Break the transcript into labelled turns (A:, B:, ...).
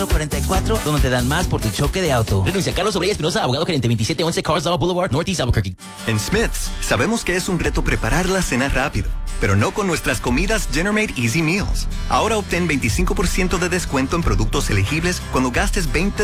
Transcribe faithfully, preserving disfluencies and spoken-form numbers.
A: cuarenta y cuatro, donde te dan más por tu choque de auto.
B: Renuncia Carlos Obrey Espinosa, abogado gerente veintisiete once Carsdale Boulevard, Northeast Albuquerque.
C: En Smith's, sabemos que es un reto preparar la cena rápido, pero no con nuestras comidas Dinner Made Easy Meals. Ahora obtén veinticinco por ciento de descuento en productos elegibles cuando gastes veinte